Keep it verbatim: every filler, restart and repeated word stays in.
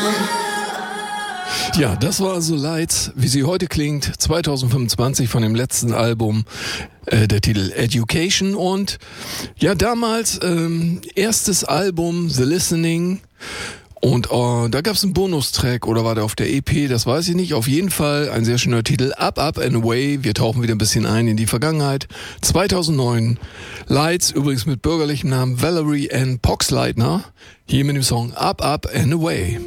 Ja, das war also Lights, wie sie heute klingt, zwanzig fünfundzwanzig von dem letzten Album, äh, der Titel Education und ja, damals ähm, erstes Album, The Listening und äh, da gab es einen Bonustrack oder war der auf der E P, das weiß ich nicht, auf jeden Fall ein sehr schöner Titel, Up, Up and Away, wir tauchen wieder ein bisschen ein in die Vergangenheit, zweitausendneun, Lights, übrigens mit bürgerlichem Namen Valerie Ann Poxleitner, hier mit dem Song Up, Up and Away.